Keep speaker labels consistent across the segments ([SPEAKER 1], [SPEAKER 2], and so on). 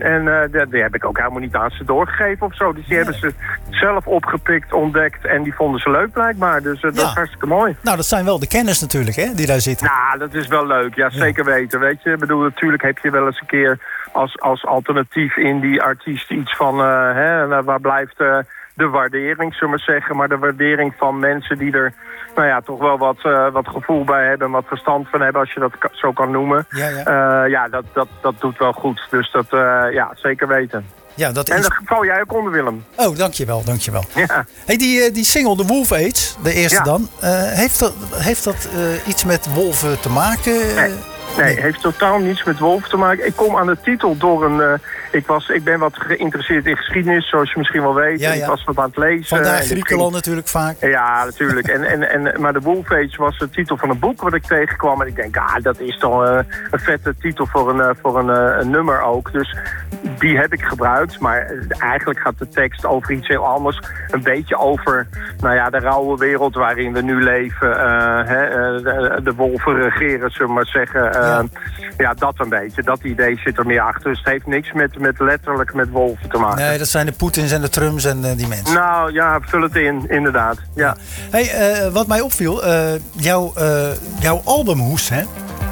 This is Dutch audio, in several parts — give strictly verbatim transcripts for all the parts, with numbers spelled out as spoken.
[SPEAKER 1] En uh, die, die heb ik ook helemaal niet aan ze doorgegeven of zo. Dus die nee. hebben ze zelf opgepikt, ontdekt en die vonden ze leuk blijkbaar. Dus uh, dat ja. is hartstikke mooi.
[SPEAKER 2] Nou, dat zijn wel de kenners natuurlijk, hè, die daar zitten.
[SPEAKER 1] Nou, dat is wel leuk. Ja, zeker ja. weten. Weet je, ik bedoel, natuurlijk heb je wel eens een keer als, als alternatief in die artiest iets van, uh, hè, waar blijft uh, de waardering, zullen we maar zeggen. Maar de waardering van mensen die er, nou ja, toch wel wat, uh, wat gevoel bij hebben, wat verstand van hebben, als je dat zo kan noemen. Ja, ja. Uh, ja dat, dat, dat doet wel goed. Dus dat, uh, ja, zeker weten.
[SPEAKER 2] Ja, dat
[SPEAKER 1] en
[SPEAKER 2] is...
[SPEAKER 1] dat val jij ook onder, Willem.
[SPEAKER 2] Oh, dankjewel, dankjewel.
[SPEAKER 1] Ja.
[SPEAKER 2] Hey, die, die single, The Wolf Age, de eerste ja. dan, uh, heeft dat, heeft dat uh, iets met wolven te maken?
[SPEAKER 1] Nee. Nee, nee, heeft totaal niets met wolven te maken. Ik kom aan de titel door een... Uh, ik, was, ik ben wat geïnteresseerd in geschiedenis, zoals je misschien wel weet. Ja, ja. Ik was wat aan het lezen.
[SPEAKER 2] Vandaar Griekenland ging... natuurlijk vaak.
[SPEAKER 1] Ja, natuurlijk. en, en, en, maar The Wolf Age was de titel van een boek wat ik tegenkwam. En ik denk, ah, dat is toch uh, een vette titel voor, een, uh, voor een, uh, een nummer ook. Dus die heb ik gebruikt. Maar eigenlijk gaat de tekst over iets heel anders. Een beetje over, nou ja, de rauwe wereld waarin we nu leven. Uh, hè, uh, de, de wolven regeren, zullen we maar zeggen. Uh, ja. ja, dat een beetje. Dat idee zit er meer achter. Dus het heeft niks met, met letterlijk met wolven te maken.
[SPEAKER 2] Nee, dat zijn de Poetins en de Trumps en uh, die mensen.
[SPEAKER 1] Nou ja, vul het in, inderdaad. Ja.
[SPEAKER 2] Hey, uh, wat mij opviel, uh, jouw, uh, jouw albumhoes, hè?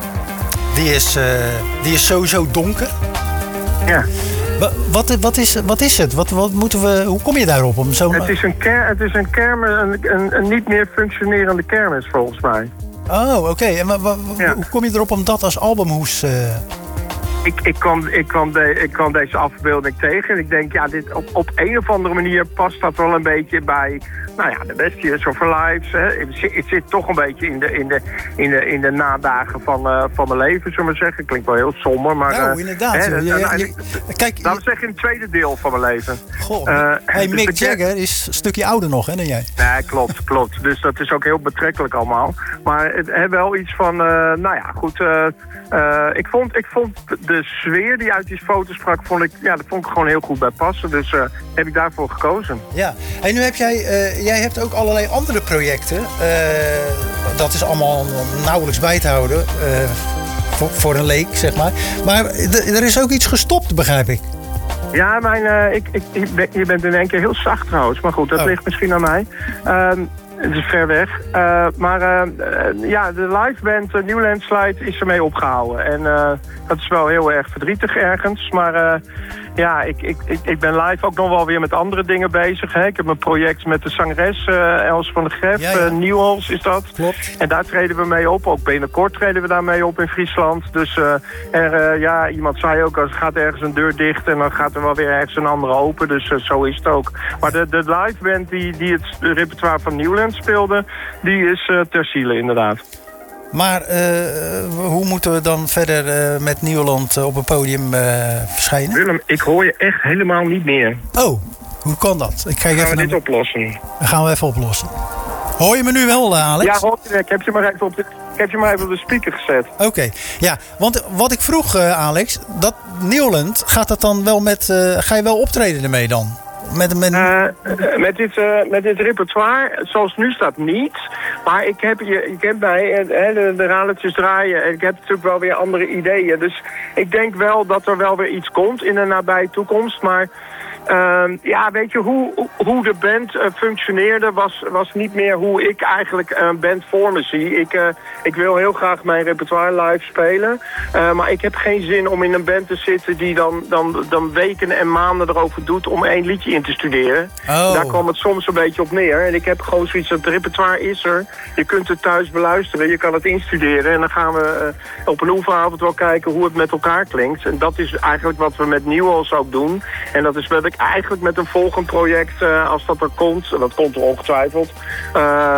[SPEAKER 2] Die is, uh, die is sowieso donker.
[SPEAKER 1] Ja.
[SPEAKER 2] Wat, wat, is, wat is het? Wat, wat moeten we, hoe kom je daarop? Om zo...
[SPEAKER 1] Het is een, ker, het is een, kermis, een, een, een niet meer functionerende kermis volgens mij.
[SPEAKER 2] Oh, oké. Okay. En wa, wa, ja. hoe kom je erop om dat als albumhoes... Uh...
[SPEAKER 1] Ik, ik, kwam, ik, kwam de, ik kwam deze afbeelding tegen en ik denk, ja, dit, op, op een of andere manier past dat wel een beetje bij, nou ja, de best years of our lives. Hè. Het, zit, het zit toch een beetje in de, in de, in de, in de nadagen van, uh, van mijn leven, zullen we maar zeggen. Klinkt wel heel somber, maar...
[SPEAKER 2] Nou, uh, inderdaad.
[SPEAKER 1] Hè,
[SPEAKER 2] je, je, je, kijk,
[SPEAKER 1] laten we zeggen in het tweede deel van mijn leven.
[SPEAKER 2] Goh, uh, hey, dus Mick Jagger is een stukje ouder nog, hè, dan jij.
[SPEAKER 1] Nee, klopt, klopt. Dus dat is ook heel betrekkelijk allemaal. Maar het heeft wel iets van, uh, nou ja, goed... Uh, uh, ik, vond, ik vond de sfeer die uit die foto sprak, vond ik, ja, dat vond ik gewoon heel goed bij passen. Dus uh, heb ik daarvoor gekozen.
[SPEAKER 2] Ja, en nu heb jij, uh, jij hebt ook allerlei andere projecten. Uh, dat is allemaal nauwelijks bij te houden. Uh, voor, voor een leek, zeg maar. Maar d- er is ook iets gestopt, begrijp ik.
[SPEAKER 1] Ja, mijn, uh, ik, ik, ik, je bent in één keer heel zacht trouwens. Maar goed, dat oh. ligt misschien aan mij. Um, Het is ver weg. Uh, maar uh, uh, ja, de liveband uh, New Landslide is ermee opgehouden. En uh, dat is wel heel erg verdrietig ergens. Maar uh, ja, ik, ik, ik, ik ben live ook nog wel weer met andere dingen bezig. Hè. Ik heb een project met de zangeres uh, Els van der Gref. Ja, ja. Uh, Nieuwhals is dat.
[SPEAKER 2] Klopt.
[SPEAKER 1] En daar treden we mee op. Ook binnenkort treden we daarmee op in Friesland. Dus uh, er, uh, ja, iemand zei ook, als er gaat ergens een deur dicht en dan gaat er wel weer ergens een andere open. Dus uh, zo is het ook. Maar de, de liveband die, die het repertoire van Newland speelde, die is uh, ter ziele inderdaad.
[SPEAKER 2] Maar uh, hoe moeten we dan verder uh, met Nieuwland uh, op een podium uh, verschijnen?
[SPEAKER 1] Willem, ik hoor je echt helemaal niet meer.
[SPEAKER 2] Oh, hoe kan dat? Ik ga
[SPEAKER 1] gaan
[SPEAKER 2] even
[SPEAKER 1] we
[SPEAKER 2] naar...
[SPEAKER 1] dit oplossen?
[SPEAKER 2] Dan gaan we even oplossen. Hoor je me nu wel, Alex?
[SPEAKER 1] Ja, hoor je, ik heb je maar even op de, ik heb je maar even op de speaker gezet.
[SPEAKER 2] Oké, okay. Ja, want wat ik vroeg, uh, Alex, dat Nieuwland, gaat dat dan wel met, uh, ga je wel optreden ermee dan? Met, met...
[SPEAKER 1] Uh, met, dit, uh, met dit repertoire, zoals het nu staat, niet. Maar ik heb, je, ik heb bij uh, de, de radertjes draaien en ik heb natuurlijk wel weer andere ideeën. Dus ik denk wel dat er wel weer iets komt in de nabije toekomst. Maar uh, ja, weet je, hoe, hoe de band uh, functioneerde was, was niet meer hoe ik eigenlijk een band voor me zie. Ik, uh, ik wil heel graag mijn repertoire live spelen. Uh, maar ik heb geen zin om in een band te zitten die dan, dan, dan weken en maanden erover doet om één liedje in te studeren.
[SPEAKER 2] Oh.
[SPEAKER 1] Daar kwam het soms een beetje op neer. En ik heb gewoon zoiets dat het repertoire is er. Je kunt het thuis beluisteren, je kan het instuderen. En dan gaan we uh, op een oefenavond wel kijken hoe het met elkaar klinkt. En dat is eigenlijk wat we met Nieuwhals ook doen. En dat is wat ik eigenlijk met een volgend project, uh, als dat er komt, en dat komt er ongetwijfeld, uh,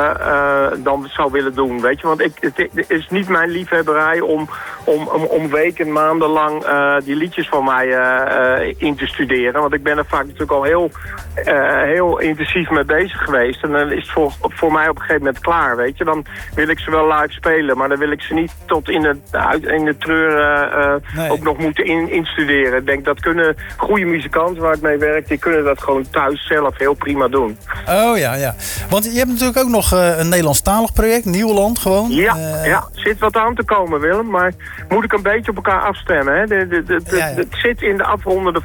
[SPEAKER 1] uh, dan zou willen doen. Weet je, want ik, het, het is niet mijn liefhebberij om, om, om, om weken, maanden lang uh, die liedjes van mij uh, uh, in te studeren. Want ik ben er vaak natuurlijk al heel, uh, heel intensief mee bezig geweest. En dan is het voor, voor mij op een gegeven moment klaar, weet je. Dan wil ik ze wel live spelen, maar dan wil ik ze niet tot in de, in de treur uh, nee. ook nog moeten in, instuderen. Ik denk dat kunnen goede muzikanten waar ik mee werk, die kunnen dat gewoon thuis zelf heel prima doen.
[SPEAKER 2] Oh ja, ja. Want je hebt natuurlijk ook nog uh, een Nederlandstalig project, Nieuwland gewoon.
[SPEAKER 1] Ja,
[SPEAKER 2] uh,
[SPEAKER 1] ja, zit wat aan te komen, Willem. Maar moet ik een beetje op elkaar afstemmen. Hè? De, de, de, de, ja, ja. Het zit in de afrondende